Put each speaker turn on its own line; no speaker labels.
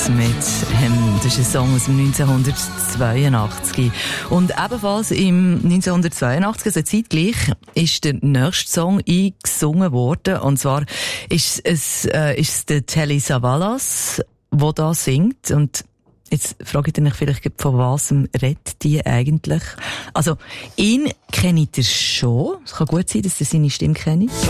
mit das ist ein Song aus dem 1982. Und ebenfalls im 1982, also zeitgleich, ist der nächste Song eingesungen worden. Und zwar ist es der Telly Savalas, der da singt. Und jetzt frage ich mich vielleicht, von was redet die eigentlich? Also, ihn kennt ihr schon. Es kann gut sein, dass ihr seine Stimme kennt.